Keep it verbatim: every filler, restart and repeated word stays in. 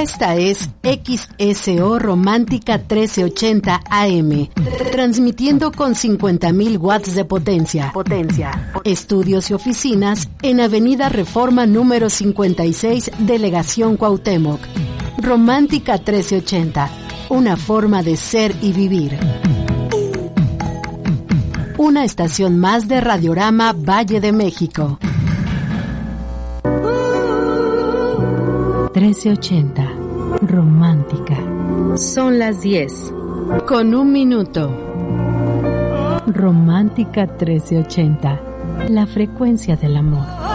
Esta es X S O Romántica trece ochenta A M, transmitiendo con cincuenta mil watts de potencia. Potencia. Estudios y oficinas en Avenida Reforma número cincuenta y seis, Delegación Cuauhtémoc. Romántica trece ochenta, una forma de ser y vivir. Una estación más de Radiorama Valle de México. trece ochenta, romántica. Son las diez. Con un minuto. Romántica trece ochenta, la frecuencia del amor.